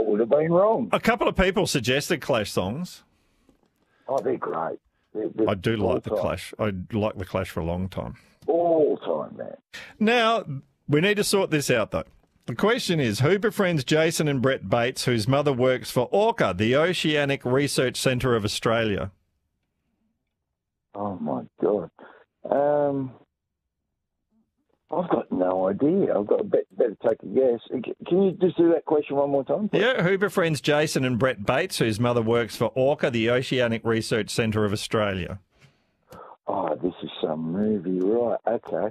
would have been wrong. A couple of people suggested Clash songs. Oh, they're great. I do like the Clash. I like the Clash for a long time. All time, man. Now, we need to sort this out, though. The question is, who befriends Jason and Brett Bates, whose mother works for ORCA, the Oceanic Research Centre of Australia? Oh, my God. I've got no idea. I've got to better take a guess. Can you just do that question one more time, please? Yeah, who befriends Jason and Brett Bates, whose mother works for ORCA, the Oceanic Research Centre of Australia? Oh, this is some movie, right? Okay.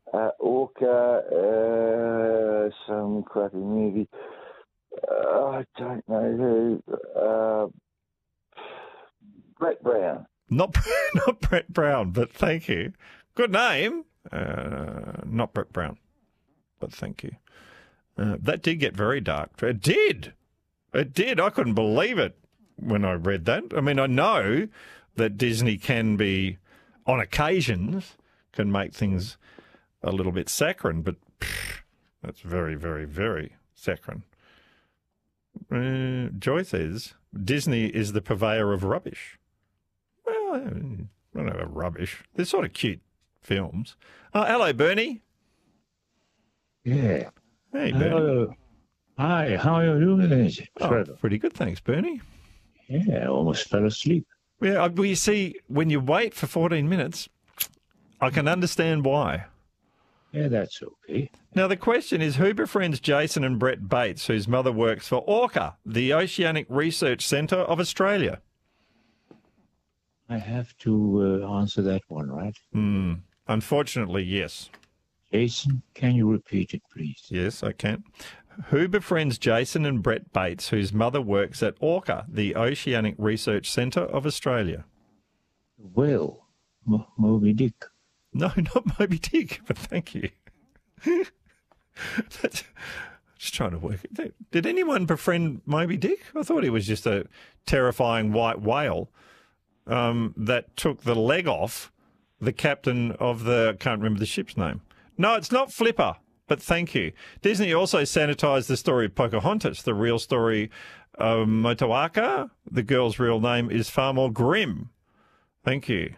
Orca, some crappy movie. I don't know who. Brett Brown. Not Brett Brown, but thank you. Good name. Not Brett Brown, but thank you. That did get very dark. It did. I couldn't believe it when I read that. I mean, I know that Disney can be, on occasions, can make things a little bit saccharine, but that's very, very, very saccharine. Joy says Disney is the purveyor of rubbish. Well, I don't know about rubbish. They're sort of cute films. Hello, Bernie. Yeah. Hey, Bernie. Hello. Hi, how are you doing? Pretty good, thanks, Bernie. Yeah, I almost fell asleep. Yeah, well, you see, when you wait for 14 minutes, I can understand why. Yeah, that's okay. Now, the question is, who befriends Jason and Brett Bates, whose mother works for ORCA, the Oceanic Research Centre of Australia? I have to answer that one, right? Unfortunately, yes. Jason, can you repeat it, please? Yes, I can. Who befriends Jason and Brett Bates, whose mother works at ORCA, the Oceanic Research Centre of Australia? Well, Moby Dick. No, not Moby Dick, but thank you. Just trying to work it. Did anyone befriend Moby Dick? I thought he was just a terrifying white whale that took the leg off the captain of I can't remember the ship's name. No, it's not Flipper, but thank you. Disney also sanitised the story of Pocahontas, the real story of Motueka. The girl's real name is far more grim. Thank you.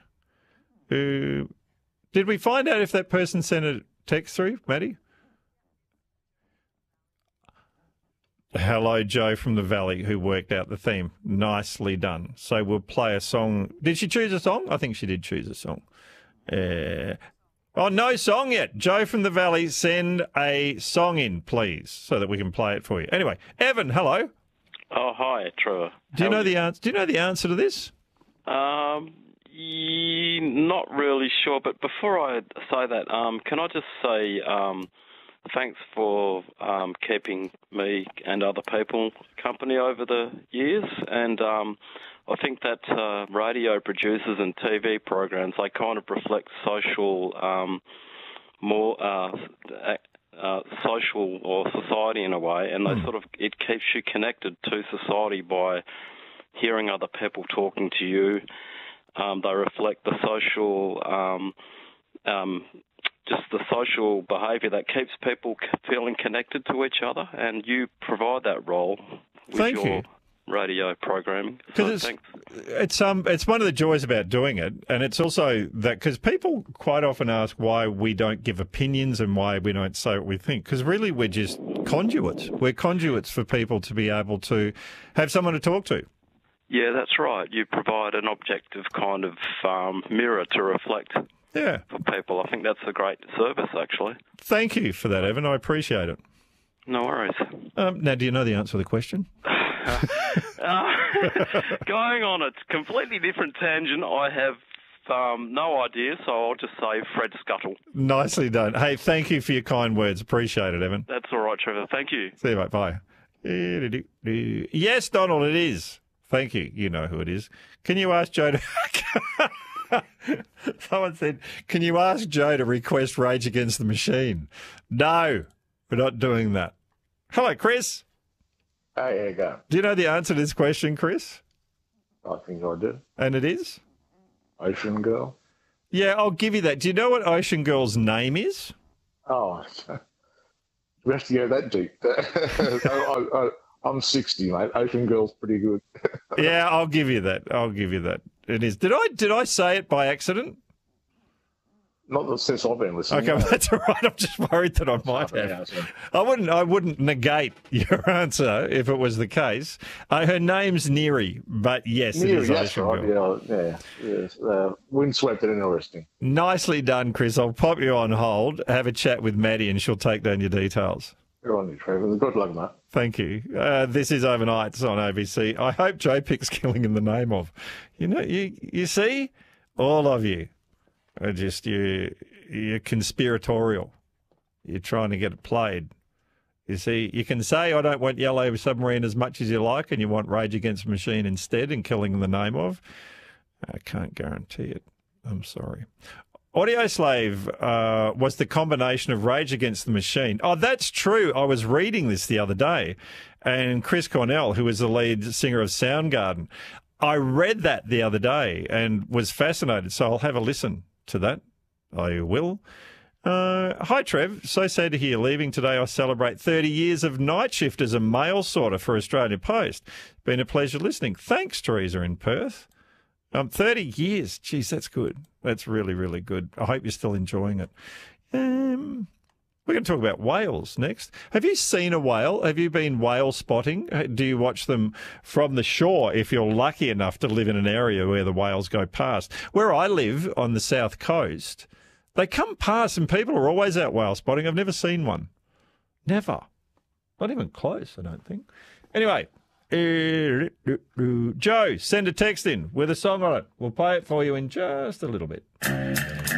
Did we find out if that person sent a text through, Maddie? Hello, Joe from the Valley, who worked out the theme. Nicely done. So we'll play a song. Did she choose a song? I think she did choose a song. No song yet. Joe from the Valley, send a song in, please, so that we can play it for you. Anyway, Evan, hello. Oh, hi, Trevor. Do you know the answer? Do you know the answer to this? Not really sure, but before I say that, can I just say thanks for keeping me and other people company over the years, and I think that radio producers and TV programs, they kind of reflect social, social or society in a way, and they sort of, it keeps you connected to society by hearing other people talking to you. They reflect the social, just the social behaviour that keeps people feeling connected to each other, and you provide that role with your radio programming. Because it's one of the joys about doing it, and it's also that because people quite often ask why we don't give opinions and why we don't say what we think, because really we're just conduits. We're conduits for people to be able to have someone to talk to. Yeah, that's right. You provide an objective kind of mirror to reflect for people. I think that's a great service, actually. Thank you for that, Evan. I appreciate it. No worries. Now, do you know the answer to the question? Going on a completely different tangent, I have no idea, so I'll just say Fred Scuttle. Nicely done. Hey, thank you for your kind words. Appreciate it, Evan. That's all right, Trevor. Thank you. See you, mate. Bye. Yes, Donald, it is. Thank you. You know who it is. Can you ask Joe to... Someone said, can you ask Joe to request Rage Against the Machine? No, we're not doing that. Hello, Chris. Hey, how you going? Do you know the answer to this question, Chris? I think I do. And it is? Ocean Girl. Yeah, I'll give you that. Do you know what Ocean Girl's name is? Oh, we have to go that deep. I'm 60, mate. Ocean Girl's pretty good. Yeah, I'll give you that. I'll give you that. It is. Did I say it by accident? Not that since I've been listening. Okay, that's all right. I'm just worried that I might have. I wouldn't negate your answer if it was the case. Her name's Neri, but yes, Neri, it is that's Ocean right. Girl. Yeah. Yes. Windswept and interesting. Nicely done, Chris. I'll pop you on hold, have a chat with Maddie, and she'll take down your details. Good on you, Trevor. Good luck, mate. Thank you. This is Overnights on ABC. I hope Joe picks Killing in the Name of. You know, you see, all of you are just you're conspiratorial. You're trying to get it played. You see, you can say, I don't want Yellow Submarine as much as you like, and you want Rage Against the Machine instead and Killing in the Name of. I can't guarantee it. I'm sorry. Audio Slave was the combination of Rage Against the Machine. Oh, that's true. I was reading this the other day, and Chris Cornell, who is the lead singer of Soundgarden, I read that the other day and was fascinated, so I'll have a listen to that. I will. Hi, Trev. So sad to hear you're leaving today. I celebrate 30 years of night shift as a mail sorter for Australia Post. Been a pleasure listening. Thanks, Teresa in Perth. 30 years. Geez, that's good. That's really, really good. I hope you're still enjoying it. We're going to talk about whales next. Have you seen a whale? Have you been whale spotting? Do you watch them from the shore if you're lucky enough to live in an area where the whales go past? Where I live on the south coast, they come past and people are always out whale spotting. I've never seen one. Never. Not even close, I don't think. Anyway, Joe, send a text in with a song on it. We'll play it for you in just a little bit.